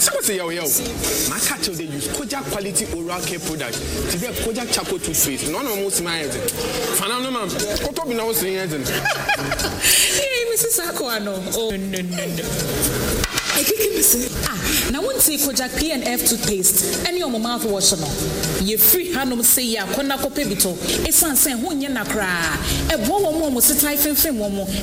Some say yo. My catch they use Kojak quality oral care product. Today Kojak charcoal toothpaste. None of most my head. Fanano man. What up now saying head? Hey, Mrs. Aquano. Oh no. Now won't say Kojak PNF toothpaste. Any of my mouthwash no. Ye free hanum say ya kona kopebito. Esan sen hunya na kra. E bo wo mo mo sitai fem mo.